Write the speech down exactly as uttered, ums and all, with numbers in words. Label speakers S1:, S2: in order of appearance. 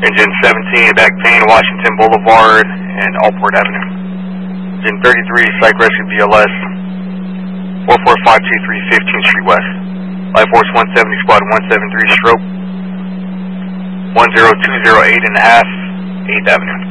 S1: Engine seventeen, back pain, Washington Boulevard and Allport Avenue. Engine thirty-three, Psych Rescue B L S, four four five two three, fifteenth Street West. Life Force one seventy, Squad one seven three, stroke one zero two zero eight and a half, eighth Avenue.